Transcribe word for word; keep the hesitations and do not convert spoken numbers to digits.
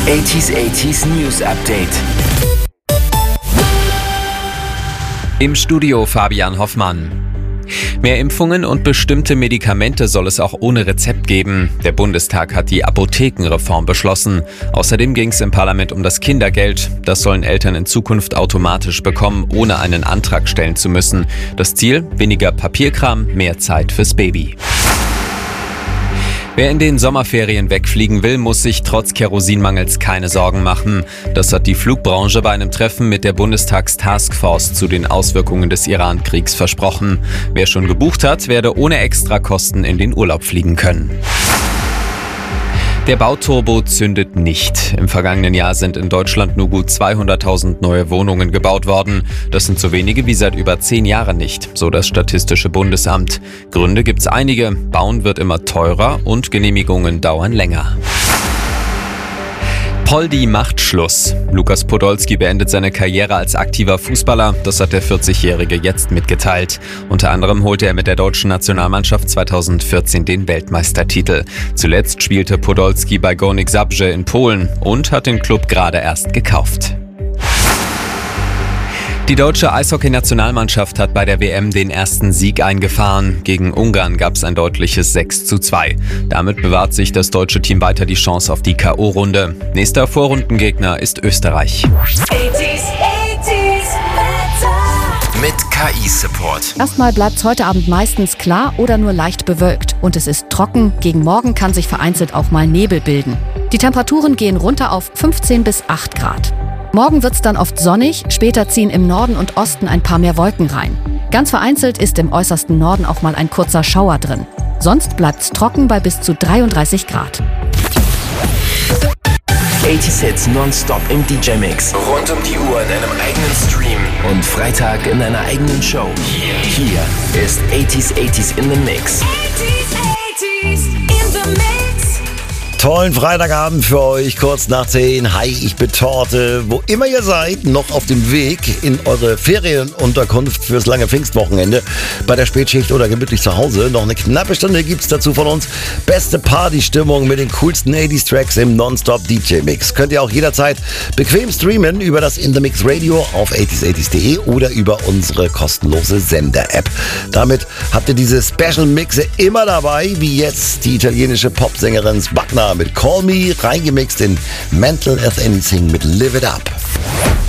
achtziger achtziger News Update. Im Studio Fabian Hoffmann. Mehr Impfungen und bestimmte Medikamente soll es auch ohne Rezept geben. Der Bundestag hat die Apothekenreform beschlossen. Außerdem ging es im Parlament um das Kindergeld. Das sollen Eltern in Zukunft automatisch bekommen, ohne einen Antrag stellen zu müssen. Das Ziel? Weniger Papierkram, mehr Zeit fürs Baby. Wer in den Sommerferien wegfliegen will, muss sich trotz Kerosinmangels keine Sorgen machen. Das hat die Flugbranche bei einem Treffen mit der Bundestagstaskforce zu den Auswirkungen des Iran-Kriegs versprochen. Wer schon gebucht hat, werde ohne Extrakosten in den Urlaub fliegen können. Der Bauturbo zündet nicht. Im vergangenen Jahr sind in Deutschland nur gut zweihunderttausend neue Wohnungen gebaut worden. Das sind so wenige wie seit über zehn Jahren nicht, so das Statistische Bundesamt. Gründe gibt's einige. Bauen wird immer teurer und Genehmigungen dauern länger. Poldi macht Schluss. Lukas Podolski beendet seine Karriere als aktiver Fußballer. Das hat der vierzigjährige jetzt mitgeteilt. Unter anderem holte er mit der deutschen Nationalmannschaft zweitausendvierzehn den Weltmeistertitel. Zuletzt spielte Podolski bei Górnik Zabrze in Polen und hat den Klub gerade erst gekauft. Die deutsche Eishockey-Nationalmannschaft hat bei der W M den ersten Sieg eingefahren. Gegen Ungarn gab es ein deutliches sechs zu zwei. Damit bewahrt sich das deutsche Team weiter die Chance auf die K O-Runde. Nächster Vorrundengegner ist Österreich. Mit K I-Support. Erstmal bleibt es heute Abend meistens klar oder nur leicht bewölkt. Und es ist trocken. Gegen morgen kann sich vereinzelt auch mal Nebel bilden. Die Temperaturen gehen runter auf fünfzehn bis acht Grad. Morgen wird's dann oft sonnig, später ziehen im Norden und Osten ein paar mehr Wolken rein. Ganz vereinzelt ist im äußersten Norden auch mal ein kurzer Schauer drin. Sonst bleibt's trocken bei bis zu dreiunddreißig Grad. achtzig Hits nonstop im D J Mix. Rund um die Uhr in einem eigenen Stream. Und Freitag in einer eigenen Show. Hier, hier ist achtzig achtzig in the Mix. Tollen Freitagabend für euch, kurz nach zehn. Hi, ich bin Torte. Wo immer ihr seid, noch auf dem Weg in eure Ferienunterkunft fürs lange Pfingstwochenende, bei der Spätschicht oder gemütlich zu Hause. Noch eine knappe Stunde gibt's dazu von uns. Beste Partystimmung mit den coolsten achtziger Tracks im Nonstop-D J-Mix. Könnt ihr auch jederzeit bequem streamen über das In The Mix Radio auf achtzig achtzig punkt de oder über unsere kostenlose Sender-App. Damit habt ihr diese Special-Mixe immer dabei, wie jetzt die italienische Popsängerin Wagner mit Call Me, reingemixt in Mental as Anything mit Live It Up.